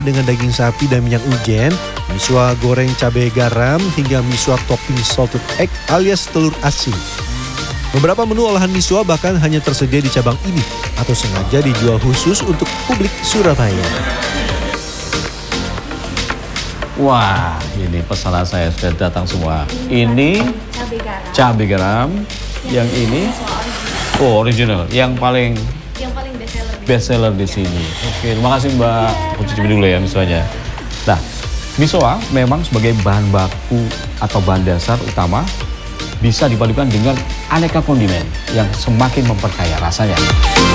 dengan daging sapi dan minyak wijen, miswa goreng cabai garam, hingga miswa topping salted egg alias telur asin. Beberapa menu olahan miswa bahkan hanya tersedia di cabang ini atau sengaja dijual khusus untuk publik Surabaya. Wah, ini pesanan saya sudah datang semua. Ini cabai garam, yang ini original, yang paling best seller di sini. Oke, terima kasih Mbak. Aku cicipi dulu ya miswanya. Nah, miswa memang sebagai bahan baku atau bahan dasar utama bisa dipadukan dengan aneka kondimen yang semakin memperkaya rasanya.